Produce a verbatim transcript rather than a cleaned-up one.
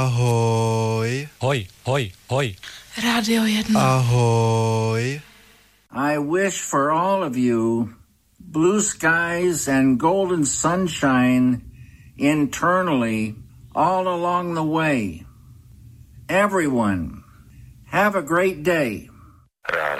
Ahoj. Hoj, hoj, hoj. Rádio jedna. Ahoj. I wish for all of you blue skies and golden sunshine internally all along the way. Everyone, have a great day.